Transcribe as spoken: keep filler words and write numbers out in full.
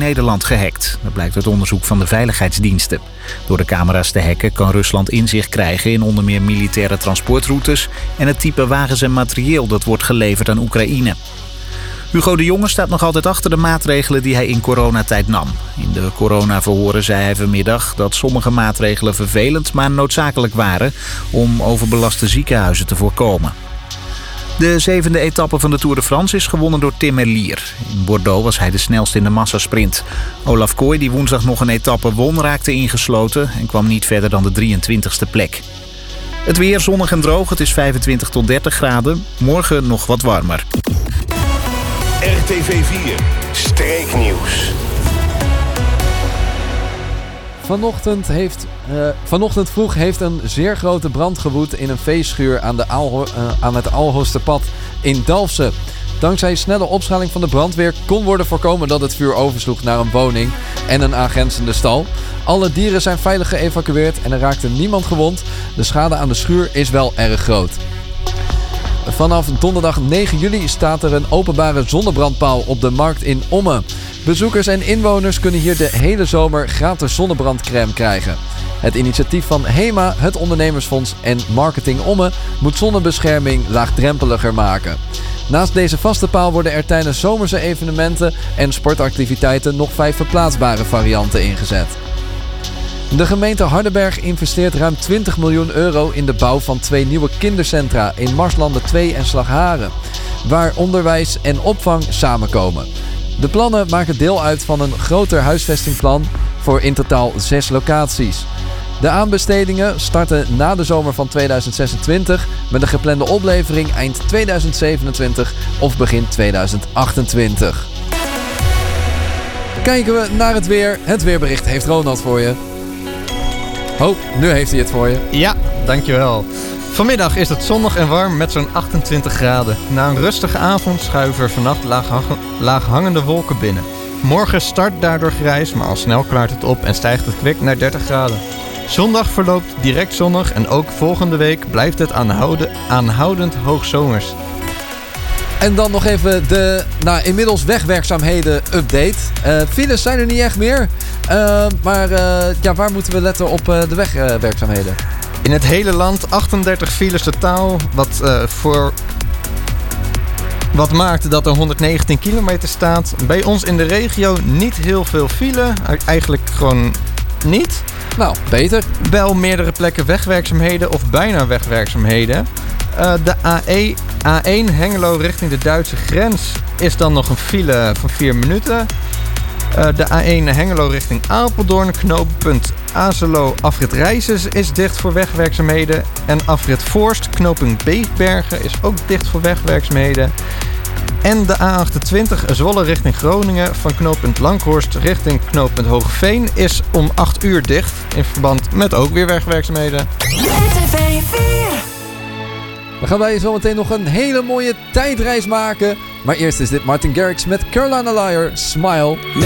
Nederland gehackt. Dat blijkt uit onderzoek van de veiligheidsdiensten. Door de camera's te hacken kan Rusland inzicht krijgen in onder meer militaire transportroutes en het type wagens en materieel dat wordt geleverd aan Oekraïne. Hugo de Jonge staat nog altijd achter de maatregelen die hij in coronatijd nam. In de coronaverhoren zei hij vanmiddag dat sommige maatregelen vervelend, maar noodzakelijk waren om overbelaste ziekenhuizen te voorkomen. De zevende etappe van de Tour de France is gewonnen door Tim Merlier. In Bordeaux was hij de snelste in de massasprint. Olaf Kooi, die woensdag nog een etappe won, raakte ingesloten en kwam niet verder dan de drieëntwintigste plek. Het weer zonnig en droog, het is vijfentwintig tot dertig graden. Morgen nog wat warmer. R T V vier, Streeknieuws. Vanochtend, heeft, uh, vanochtend vroeg heeft een zeer grote brand gewoed in een veeschuur aan, de Aalho- uh, aan het Aalhosterpad in Dalfsen. Dankzij snelle opschaling van de brandweer kon worden voorkomen dat het vuur oversloeg naar een woning en een aangrenzende stal. Alle dieren zijn veilig geëvacueerd en er raakte niemand gewond. De schade aan de schuur is wel erg groot. Vanaf donderdag negen juli staat er een openbare zonnebrandpaal op de markt in Ommen. Bezoekers en inwoners kunnen hier de hele zomer gratis zonnebrandcrème krijgen. Het initiatief van HEMA, het ondernemersfonds en Marketing Ommen moet zonnebescherming laagdrempeliger maken. Naast deze vaste paal worden er tijdens zomerse evenementen en sportactiviteiten nog vijf verplaatsbare varianten ingezet. De gemeente Hardenberg investeert ruim twintig miljoen euro in de bouw van twee nieuwe kindercentra in Marslanden twee en Slagharen, waar onderwijs en opvang samenkomen. De plannen maken deel uit van een groter huisvestingplan voor in totaal zes locaties. De aanbestedingen starten na de zomer van tweeduizend zesentwintig met een geplande oplevering eind tweeduizend zevenentwintig of begin tweeduizend achtentwintig. Kijken we naar het weer. Het weerbericht heeft Ronald voor je. Oh, nu heeft hij het voor je. Ja, dankjewel. Vanmiddag is het zonnig en warm met zo'n achtentwintig graden. Na een rustige avond schuiven er vannacht laaghang- laaghangende wolken binnen. Morgen start daardoor grijs, maar al snel klaart het op en stijgt het kwik naar dertig graden. Zondag verloopt direct zonnig en ook volgende week blijft het aanhouden, aanhoudend hoogzomers. En dan nog even de nou, inmiddels wegwerkzaamheden update. Uh, files zijn er niet echt meer. Uh, maar uh, ja, waar moeten we letten op uh, de wegwerkzaamheden? In het hele land achtendertig files totaal, wat, uh, voor... wat maakt dat er honderdnegentien kilometer staat. Bij ons in de regio niet heel veel file, eigenlijk gewoon niet. Nou, beter. Wel meerdere plekken wegwerkzaamheden of bijna wegwerkzaamheden. Uh, de A één Hengelo richting de Duitse grens is dan nog een file van vier minuten. Uh, de A één Hengelo richting Apeldoorn, knooppunt Azelo, afrit Rijzes is dicht voor wegwerkzaamheden. En afrit Voorst, knooppunt Beekbergen is ook dicht voor wegwerkzaamheden. En de A achtentwintig Zwolle richting Groningen van knooppunt Langhorst richting knooppunt Hoogeveen is om acht uur dicht. In verband met ook weer wegwerkzaamheden. We gaan bij je zometeen nog een hele mooie tijdreis maken. Maar eerst is dit Martin Garrix met Carolina Liar, Smile.